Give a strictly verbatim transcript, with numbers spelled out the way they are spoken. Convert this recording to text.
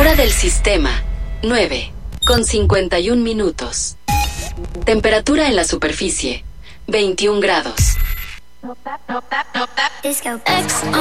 Hora del sistema, nueve, con cincuenta y un minutos. Temperatura en la superficie, veintiún grados. Disco. X